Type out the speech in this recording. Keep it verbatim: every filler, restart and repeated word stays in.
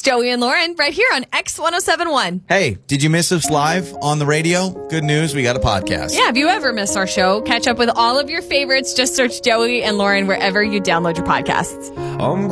Joey and Lauren right here on X one oh seven point one. Hey, did you miss us live on the radio? Good news, we got a podcast. Yeah, if you ever miss our show, catch up with all of your favorites. Just search Joey and Lauren wherever you download your podcasts. I'm